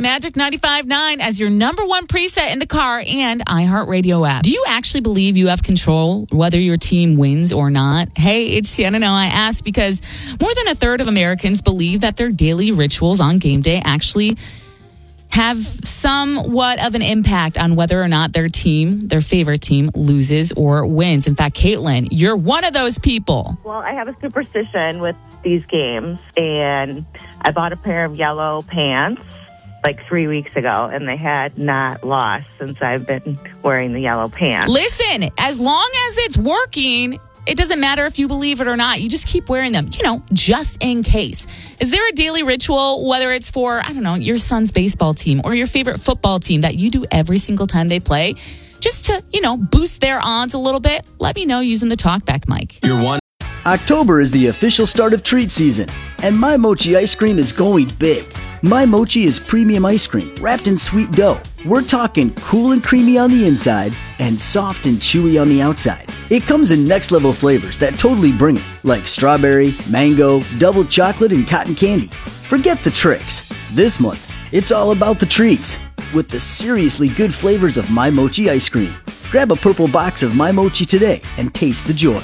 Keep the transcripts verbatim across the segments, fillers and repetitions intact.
Magic ninety-five point nine as your number one preset in the car and iHeartRadio app. Do you actually believe you have control whether your team wins or not? Hey, it's Shannon O. I asked because more than a third of Americans believe that their daily rituals on game day actually have somewhat of an impact on whether or not their team, their favorite team, loses or wins. In fact, Caitlin, you're one of those people. Well, I have a superstition with these games, and I bought a pair of yellow pants like three weeks ago, and they had not lost since I've been wearing the yellow pants. Listen, as long as it's working, it doesn't matter if you believe it or not. You just keep wearing them, you know, just in case. Is there a daily ritual, whether it's for, I don't know, your son's baseball team or your favorite football team that you do every single time they play, just to, you know, boost their odds a little bit? Let me know using the talkback mic. You're one. October is the official start of treat season, and My Mochi ice cream is going big. My Mochi is premium ice cream wrapped in sweet dough. We're talking cool and creamy on the inside and soft and chewy on the outside. It comes in next level flavors that totally bring it, like strawberry, mango, double chocolate, and cotton candy. Forget the tricks. This month, it's all about the treats with the seriously good flavors of My Mochi ice cream. Grab a purple box of My Mochi today and taste the joy.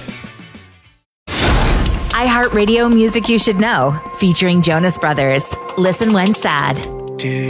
iHeartRadio Music You Should Know, featuring Jonas Brothers. Listen when sad.